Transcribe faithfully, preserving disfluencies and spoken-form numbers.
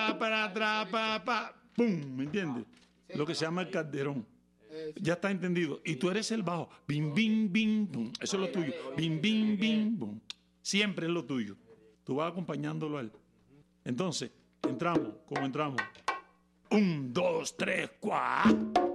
pa, para, tra, pa, pa, pum, ¿me entiendes? Lo que se llama el calderón. Ya está entendido. Y tú eres el bajo. Bim, bim, bim, bum. Eso es lo tuyo. Bim, bim, bim, bum. Siempre es lo tuyo. Tú vas acompañándolo a él. Entonces, entramos, como entramos. Un, dos, tres, cuatro.